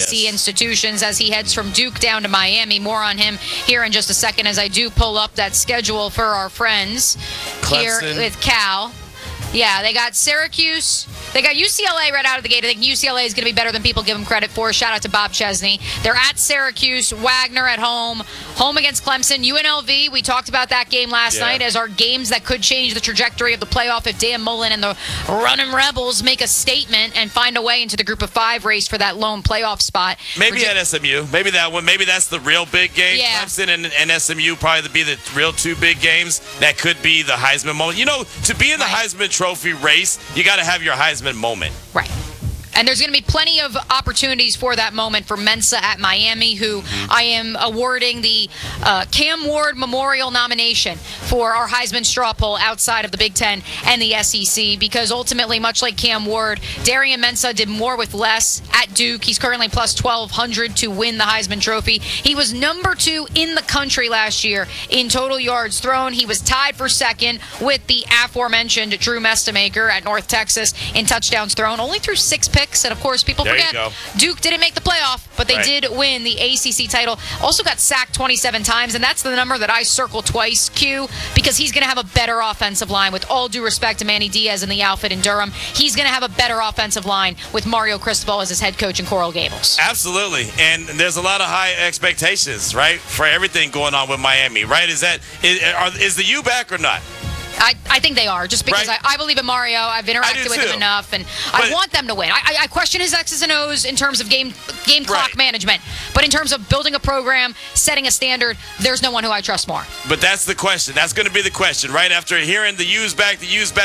SEC institutions as he heads from Duke down to Miami. More on him here in just a second as I do pull up that schedule for our friends here with Cal. Yeah, they got Syracuse. They got UCLA right out of the gate. I think UCLA is going to be better than people give them credit for. Shout out to Bob Chesney. They're at Syracuse. Wagner at home. Home against Clemson. UNLV, we talked about that game last night as our games that could change the trajectory of the playoff if Dan Mullen and the Running Rebels make a statement and find a way into the group of 5 race for that lone playoff spot. Maybe at SMU. Maybe that one. Maybe that's the real big game. Yeah. Clemson and SMU probably be the real 2 big games. That could be the Heisman moment. You know, to be in the Heisman Trophy race, you got to have your Heisman moment. Right. And there's going to be plenty of opportunities for that moment for Mensa at Miami, who I am awarding the Cam Ward Memorial nomination for our Heisman straw poll outside of the Big Ten and the SEC, because ultimately, much like Cam Ward, Darian Mensa did more with less at Duke. He's currently plus 1,200 to win the Heisman Trophy. He was number 2 in the country last year in total yards thrown. He was tied for second with the aforementioned Drew Mestamaker at North Texas in touchdowns thrown. Only threw 6 picks. And, of course, people forget Duke didn't make the playoff, but they did win the ACC title. Also got sacked 27 times, and that's the number that I circle twice, Q, because he's going to have a better offensive line. With all due respect to Manny Diaz and the outfit in Durham, he's going to have a better offensive line with Mario Cristobal as his head coach in Coral Gables. Absolutely. And there's a lot of high expectations, right, for everything going on with Miami, right? Is the U back or not? I think they are, just because I believe in Mario. I've interacted with him enough, and I want them to win. I question his X's and O's in terms of game clock management, but in terms of building a program, setting a standard, there's no one who I trust more. But that's the question. That's going to be the question, right? After hearing the U's back,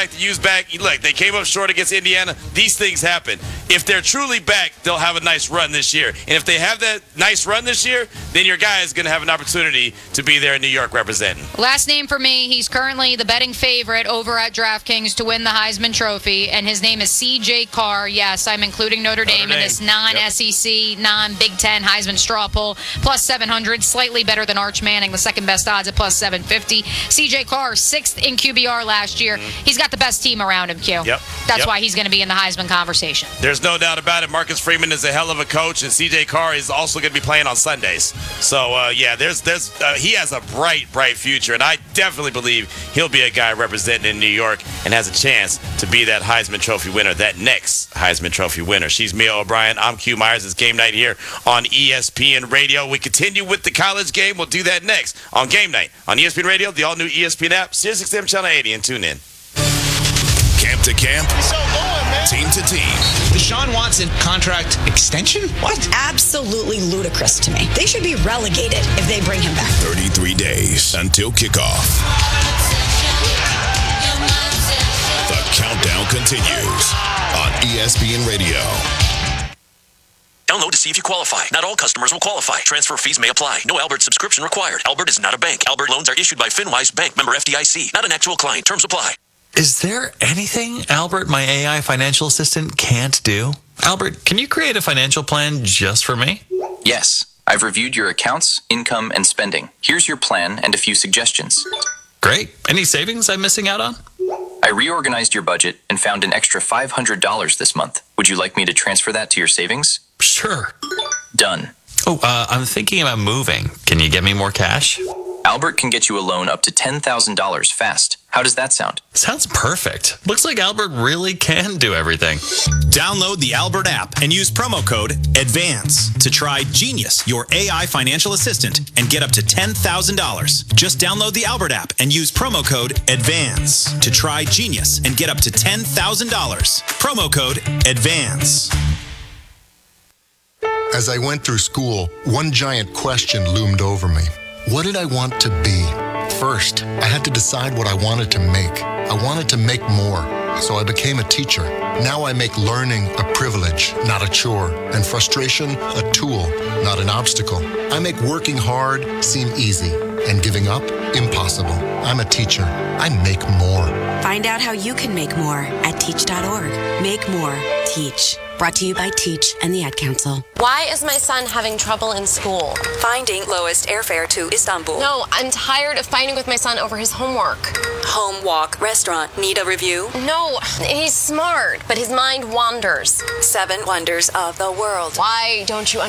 look, they came up short against Indiana. These things happen. If they're truly back, they'll have a nice run this year. And if they have that nice run this year, then your guy is going to have an opportunity to be there in New York representing. Last name for me, he's currently the betting favorite over at DraftKings to win the Heisman Trophy, and his name is C.J. Carr. Yes, I'm including Notre Dame in this non-SEC, non-Big Ten Heisman straw poll. Plus 700, slightly better than Arch Manning, the second best odds at plus 750. C.J. Carr, 6th in QBR last year. He's got the best team around him, Q. That's why he's going to be in the Heisman conversation. There's no doubt about it. Marcus Freeman is a hell of a coach, and C.J. Carr is also going to be playing on Sundays. So, he has a bright future, and I definitely believe he'll be a guy representing in New York and has a chance to be that Heisman Trophy winner, that next Heisman Trophy winner. She's Mia O'Brien. I'm Q Myers. It's Game Night here on ESPN Radio. We continue with the college game. We'll do that next on Game Night on ESPN Radio, the all-new ESPN app, SiriusXM Channel 80, and tune in. Camp to camp, team to team. Deshaun Watson contract extension? What? Absolutely ludicrous to me. They should be relegated if they bring him back. 33 days until kickoff. The countdown continues on ESPN Radio. Download to see if you qualify. Not all customers will qualify. Transfer fees may apply. No Albert subscription required. Albert is not a bank. Albert loans are issued by FinWise Bank, member FDIC. Not an actual client. Terms apply. Is there anything Albert, my AI financial assistant, can't do? Albert, can you create a financial plan just for me? Yes. I've reviewed your accounts, income, and spending. Here's your plan and a few suggestions. Great. Any savings I'm missing out on? I reorganized your budget and found an extra $500 this month. Would you like me to transfer that to your savings? Sure. Done. Oh, I'm thinking about moving. Can you get me more cash? Albert can get you a loan up to $10,000 fast. How does that sound? Sounds perfect. Looks like Albert really can do everything. Download the Albert app and use promo code ADVANCE to try Genius, your AI financial assistant, and get up to $10,000. Just download the Albert app and use promo code ADVANCE to try Genius and get up to $10,000. Promo code ADVANCE. As I went through school, one giant question loomed over me. What did I want to be? First, I had to decide what I wanted to make. I wanted to make more, so I became a teacher. Now I make learning a privilege, not a chore, and frustration a tool, not an obstacle. I make working hard seem easy, and giving up impossible. I'm a teacher. I make more. Find out how you can make more at teach.org. Make more. Teach. Brought to you by Teach and the Ad Council. Why is my son having trouble in school? Finding lowest airfare to Istanbul. No, I'm tired of fighting with my son over his homework. Home, walk, restaurant. Need a review? No, he's smart, but his mind wanders. 7 wonders of the world. Why don't you